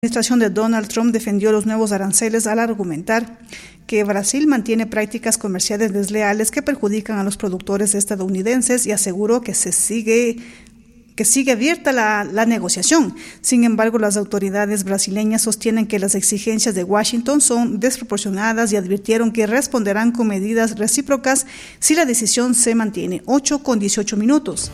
La administración de Donald Trump defendió los nuevos aranceles al argumentar que Brasil mantiene prácticas comerciales desleales que perjudican a los productores estadounidenses y aseguró que sigue abierta la negociación. Sin embargo, las autoridades brasileñas sostienen que las exigencias de Washington son desproporcionadas y advirtieron que responderán con medidas recíprocas si la decisión se mantiene. 8:18.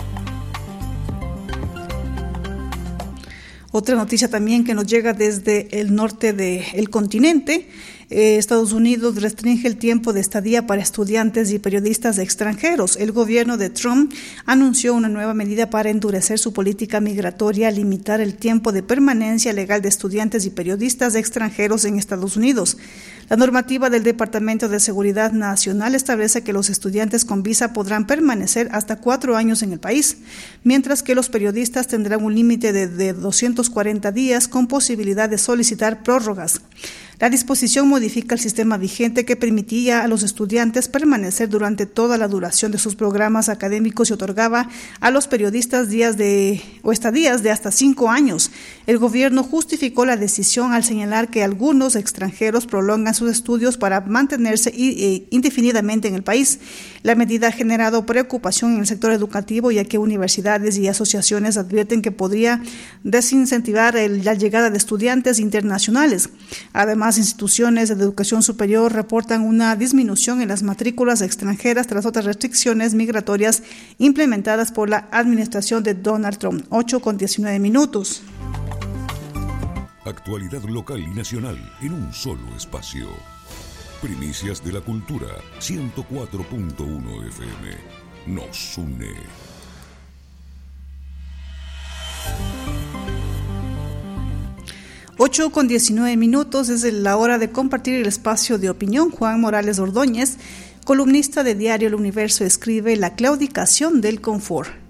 Otra noticia también que nos llega desde el norte del continente. Estados Unidos restringe el tiempo de estadía para estudiantes y periodistas extranjeros. El gobierno de Trump anunció una nueva medida para endurecer su política migratoria, limitar el tiempo de permanencia legal de estudiantes y periodistas extranjeros en Estados Unidos. La normativa del Departamento de Seguridad Nacional establece que los estudiantes con visa podrán permanecer hasta 4 años en el país, mientras que los periodistas tendrán un límite de 240 días con posibilidad de solicitar prórrogas. La disposición modifica el sistema vigente que permitía a los estudiantes permanecer durante toda la duración de sus programas académicos y otorgaba a los periodistas estadías de hasta 5 años. El gobierno justificó la decisión al señalar que algunos extranjeros prolongan sus estudios para mantenerse indefinidamente en el país. La medida ha generado preocupación en el sector educativo, ya que universidades y asociaciones advierten que podría desincentivar la llegada de estudiantes internacionales. Además, instituciones de educación superior reportan una disminución en las matrículas extranjeras tras otras restricciones migratorias implementadas por la administración de Donald Trump. 8:19. Actualidad local y nacional en un solo espacio. Primicias de la Cultura, 104.1 FM. Nos une. Ocho con 19 minutos es la hora de compartir el espacio de opinión. Juan Morales Ordóñez, columnista de Diario El Universo, escribe: la claudicación del confort.